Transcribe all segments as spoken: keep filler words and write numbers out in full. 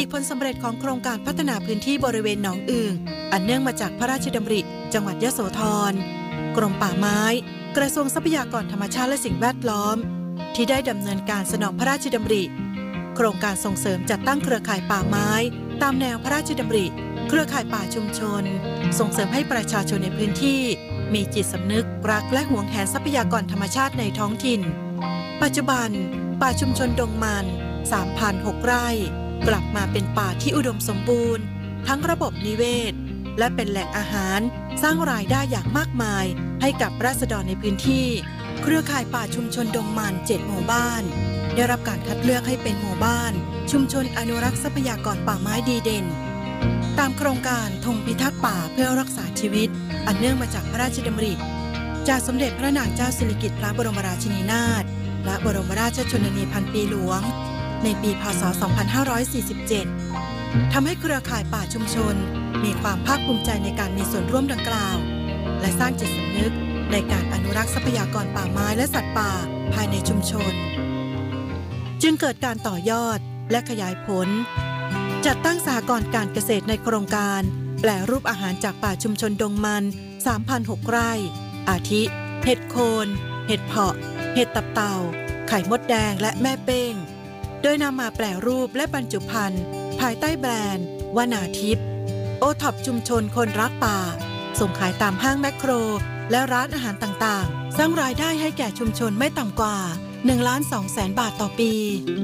อีกผลสำเร็จของโครงการพัฒนาพื้นที่บริเวณหนองอึ่งอันเนื่องมาจากพระราชดำริจังหวัดยโสธรกรมป่าไม้กระทรวงทรัพยากรธรรมชาติและสิ่งแวดล้อมที่ได้ดำเนินการสนองพระราชดำริโครงการส่งเสริมจัดตั้งเครือข่ายป่าไม้ตามแนวพระราชดำริเครือข่ายป่าชุมชนส่งเสริมให้ประชาชนในพื้นที่มีจิตสำนึกรักและหวงแหนทรัพยากรธรรมชาติในท้องถิ่นปัจจุบันป่าชุมชนดงมัน สามพันหก ไร่กลับมาเป็นป่าที่อุดมสมบูรณ์ทั้งระบบนิเวศและเป็นแหล่งอาหารสร้างรายได้อย่างมากมายให้กับราษฎรในพื้นที่เครือข่ายป่าชุมชนดงมันเจ็ดหมู่บ้านได้รับการคัดเลือกให้เป็นหมู่บ้านชุมชนอนุรักษ์ทรัพยากรป่าไม้ดีเด่นตามโครงการธงพิทักษ์ป่าเพื่อรักษาชีวิตอันเนื่องมาจากพระราชดำริจากสมเด็จพระนางเจ้าสิริกิติ์พระบรมราชินีนาถและบรมราชชนนีพันปีหลวงในปีพ.ศ. สองพันห้าร้อยสี่สิบเจ็ดทำให้เครือข่ายป่าชุมชนมีความภาคภูมิใจในการมีส่วนร่วมดังกล่าวและสร้างจิตสำนึกในการอนุรักษ์ทรัพยากรป่าไม้และสัตว์ป่าภายในชุมชนจึงเกิดการต่อยอดและขยายผลจัดตั้งสหกรณ์การเกษตรในโครงการแปรรูปอาหารจากป่าชุมชนดงมัน สามพันหก ไร่อาทิเห็ดโคนเห็ดเผาะเห็ดตับเต่าไข่มดแดงและแม่เป้งโดยนำมาแปรรูปและบรรจุภัณฑ์ภายใต้แบรนด์วนาทิพย์โอท็อปชุมชนคนรักป่าส่งขายตามห้างแมคโครและร้านอาหารต่างๆสร้างรายได้ให้แก่ชุมชนไม่ต่ำกว่า หนึ่งล้านสองแสน บาทต่อปี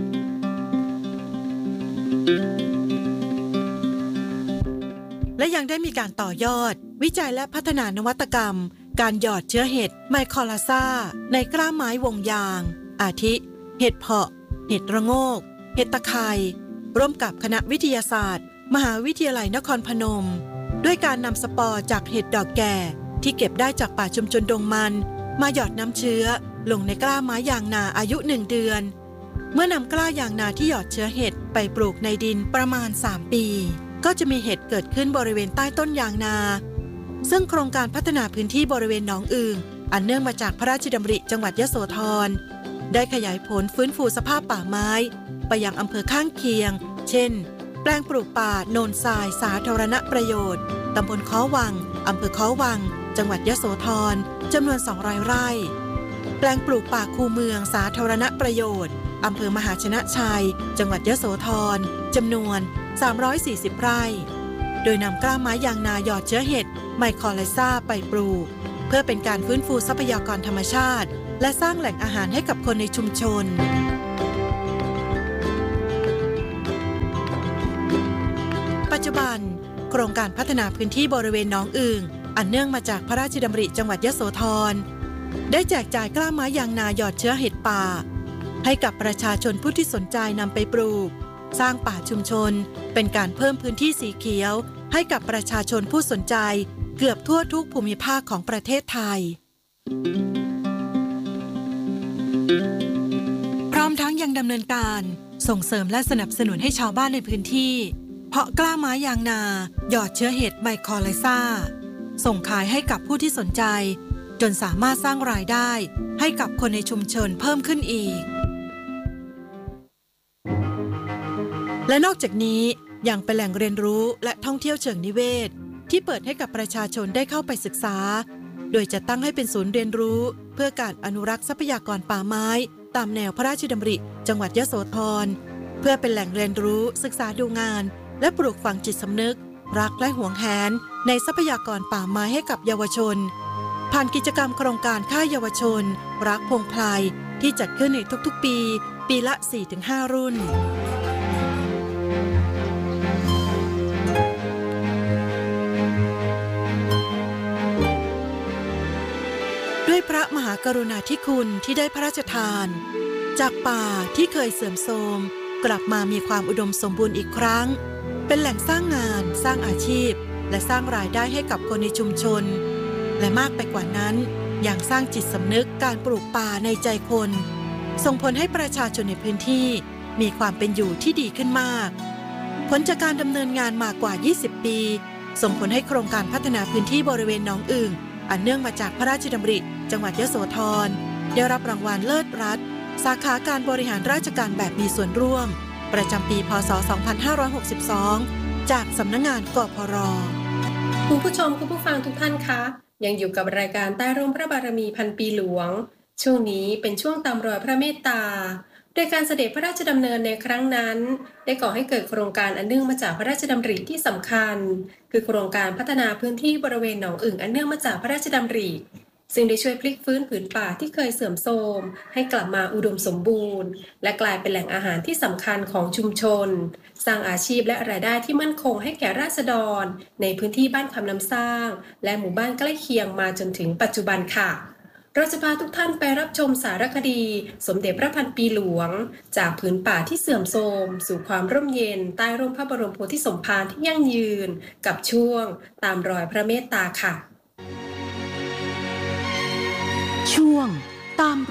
และยังได้มีการต่อยอดวิจัยและพัฒนานวัตกรรมการหยอดเชื้อเห็ดไมคอลาซาในกล้าไม้วงยางอาทิเห็ดเพาะเห็ดระโงกเห็ดตะไคร่ร่วมกับคณะวิทยาศาสตร์มหาวิทยาลัยนครพนมด้วยการนำสปอร์จากเห็ดดอกแก่ที่เก็บได้จากป่าชุมชนดงมันมาหยอดน้ำเชื้อลงในกล้าไม้ยางนาอายุหนึ่งเดือนเมื่อนำกล้ายางนาที่หยอดเชื้อเห็ดไปปลูกในดินประมาณสามปีก็จะมีเห็ดเกิดขึ้นบริเวณใต้ต้นยางนาซึ่งโครงการพัฒนาพื้นที่บริเวณหนองอึ่งอันเนื่องมาจากพระราชดำริจังหวัดยโสธรได้ขยายผลฟื้นฟูสภาพป่าไม้ไปยังอำเภอข้างเคียงเช่นแปลงปลูกป่าโนนทรายสาธารณประโยชน์ตำบลค้อวังอำเภอค้อวังจังหวัดยโสธรจำนวนสองร้อยไร่แปลงปลูกป่าคูเมืองสาธารณประโยชน์อำเภอมหาชนะชัยจังหวัดยโสธรจำนวนสามร้อยสี่สิบไร่โดยนำกล้าไม้ยางนาหยอดเชื้อเห็ดไมคอลาซาไปปลูกเพื่อเป็นการฟื้นฟูทรัพยากรธรรมชาติและสร้างแหล่งอาหารให้กับคนในชุมชนปัจจุบันโครงการพัฒนาพื้นที่บริเวณหนองอึ่งอันเนื่องมาจากพระราชดำริจังหวัดยโสธรได้แจกจ่ายกล้าไม้ยางนาหยอดเชื้อเห็ดป่าให้กับประชาชนผู้ที่สนใจนำไปปลูกสร้างป่าชุมชนเป็นการเพิ่มพื้นที่สีเขียวให้กับประชาชนผู้สนใจเกือบทั่วทุกภูมิภาคของประเทศไทยพร้อมทั้งยังดำเนินการส่งเสริมและสนับสนุนให้ชาวบ้านในพื้นที่เพาะกล้าไม้ยางนาหยอดเชื้อเห็ดไมคอลาซาส่งขายให้กับผู้ที่สนใจจนสามารถสร้างรายได้ให้กับคนในชุมชนเพิ่มขึ้นอีกและนอกจากนี้ยังเป็นแหล่งเรียนรู้และท่องเที่ยวเชิงนิเวศที่เปิดให้กับประชาชนได้เข้าไปศึกษาโดยจะตั้งให้เป็นศูนย์เรียนรู้เพื่อการอนุรักษ์ทรัพยากรป่าไม้ตามแนวพระราชดำริจังหวัดยโสธรเพื่อเป็นแหล่งเรียนรู้ศึกษาดูงานและปลูกฝังจิตสำนึกรักและหวงแหนในทรัพยากรป่าไม้ให้กับเยาวชนผ่านกิจกรรมโครงการค่ายเยาวชนรักพงไพรที่จัดขึ้นในทุกๆปีปีละ สี่ถึงห้า รุ่นด้วยพระมหากรุณาธิคุณที่ได้พระราชทานจากป่าที่เคยเสื่อมโทรมกลับมามีความอุดมสมบูรณ์อีกครั้งเป็นแหล่งสร้างงานสร้างอาชีพและสร้างรายได้ให้กับคนในชุมชนและมากไปกว่านั้นยังสร้างจิตสำนึกการปลูกป่าในใจคนส่งผลให้ประชาชนในพื้นที่มีความเป็นอยู่ที่ดีขึ้นมากผลจากการดำเนินงานมากว่ายี่สิบปีส่งผลให้โครงการพัฒนาพื้นที่บริเวณหนองอึ่งอันเนื่องมาจากพระราชดำริจังหวัดยโสธรได้รับรางวัลเลิศรัฐสาขาการบริหารราชการแบบมีส่วนร่วมประจำปีพ.ศ. สองพันห้าร้อยหกสิบสองจากสำนักงานกพร. คุณผู้ชมคุณผู้ฟังทุกท่านคะยังอยู่กับรายการใต้ร่มพระบารมีพันปีหลวงช่วงนี้เป็นช่วงตามรอยพระเมตตาโดยการเสด็จพระราชดำเนินในครั้งนั้นได้ก่อให้เกิดโครงการอันเนื่องมาจากพระราชดำริที่สำคัญคือโครงการพัฒนาพื้นที่บริเวณหนองอึ่งอันเนื่องมาจากพระราชดำริซึ่งได้ช่วยพลิกฟื้นผืนป่าที่เคยเสื่อมโทรมให้กลับมาอุดมสมบูรณ์และกลายเป็นแหล่งอาหารที่สำคัญของชุมชนสร้างอาชีพและรายได้ที่มั่นคงให้แก่ราษฎรในพื้นที่บ้านคำน้ำสร้างและหมู่บ้านใกล้เคียงมาจนถึงปัจจุบันค่ะเราจะพาทุกท่านไปรับชมสารคดีสมเด็จพระพันปีหลวงจากผืนป่าที่เสื่อมโทรมสู่ความร่มเย็นใต้ร่มพระบรมโพธิสมภารที่ยั่งยืนกับช่วงตามรอยพระเมตตาค่ะช่วงตาม